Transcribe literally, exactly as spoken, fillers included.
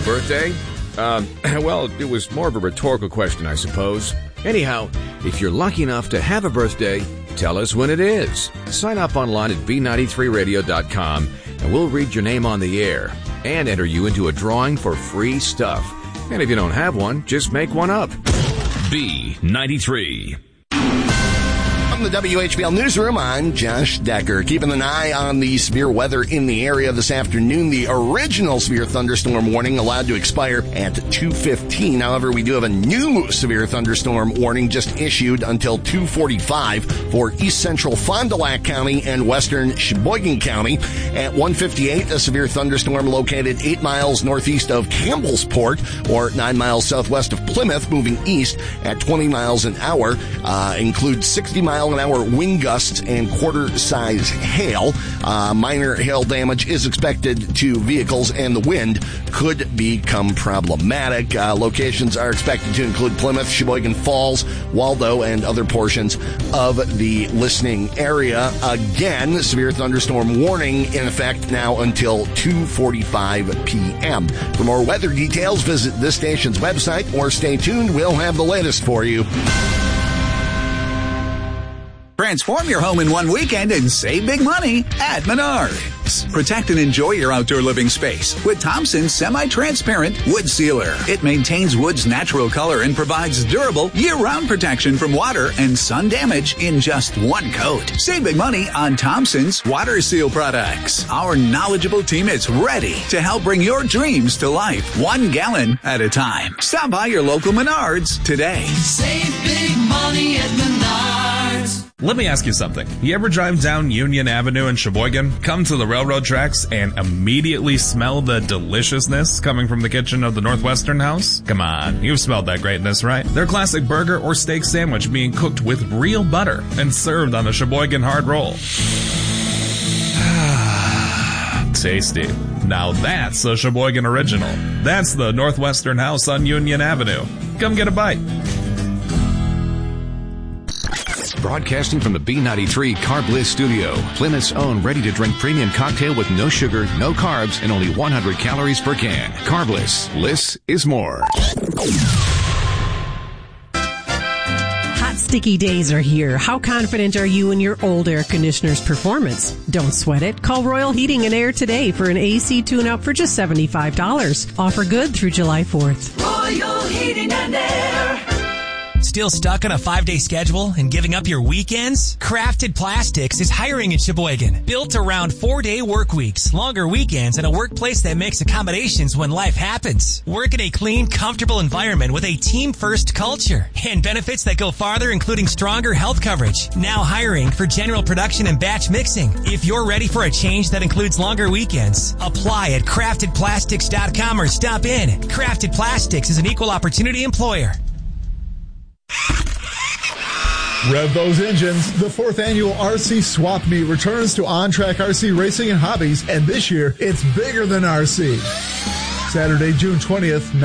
birthday? Um, well, it was more of a rhetorical question, I suppose. Anyhow, if you're lucky enough to have a birthday, tell us when it is. Sign up online at b ninety-three radio dot com and we'll read your name on the air and enter you into a drawing for free stuff. And if you don't have one, just make one up. B ninety-three. From the W H B L Newsroom, I'm Josh Decker. Keeping an eye on the severe weather in the area this afternoon. The original severe thunderstorm warning allowed to expire at two fifteen. However, we do have a new severe thunderstorm warning just issued until two forty-five for east central Fond du Lac County and western Sheboygan County. At one fifty-eight, a severe thunderstorm located eight miles northeast of Campbellsport, or nine miles southwest of Plymouth, moving east at twenty miles an hour. Uh, includes sixty miles an hour wind gusts and quarter-size hail. Uh, minor hail damage is expected to vehicles, and the wind could become problematic. Uh, locations are expected to include Plymouth, Sheboygan Falls, Waldo, and other portions of the listening area. Again, severe thunderstorm warning in effect now until two forty-five p.m. For more weather details, visit this station's website or stay tuned. We'll have the latest for you. Transform your home in one weekend and save big money at Menards. Protect and enjoy your outdoor living space with Thompson's semi-transparent wood sealer. It maintains wood's natural color and provides durable year-round protection from water and sun damage in just one coat. Save big money on Thompson's water seal products. Our knowledgeable team is ready to help bring your dreams to life, one gallon at a time. Stop by your local Menards today. Save big money at Menards. Let me ask you something. You ever drive down Union Avenue in Sheboygan, come to the railroad tracks, and immediately smell the deliciousness coming from the kitchen of the Northwestern House? Come on, you've smelled that greatness, right? Their classic burger or steak sandwich being cooked with real butter and served on a Sheboygan hard roll. Tasty. Now that's a Sheboygan original. That's the Northwestern House on Union Avenue. Come get a bite. Broadcasting from the B ninety-three Carb Bliss studio, Plymouth's own ready-to-drink premium cocktail with no sugar, no carbs, and only one hundred calories per can. Carb Bliss. Bliss is more. Hot, sticky days are here. How confident are you in your old air conditioner's performance? Don't sweat it. Call Royal Heating and Air today for an A C tune-up for just seventy-five dollars. Offer good through July fourth. Royal Heating and Air. Still stuck on a five-day schedule and giving up your weekends? Crafted Plastics is hiring in Sheboygan. Built around four-day work weeks, longer weekends, and a workplace that makes accommodations when life happens. Work in a clean, comfortable environment with a team-first culture. And benefits that go farther, including stronger health coverage. Now hiring for general production and batch mixing. If you're ready for a change that includes longer weekends, apply at crafted plastics dot com or stop in. Crafted Plastics is an equal opportunity employer. Rev those engines. The fourth annual R C Swap Meet returns to On-Track R C Racing and Hobbies, and this year it's bigger than R C. Saturday, June twentieth,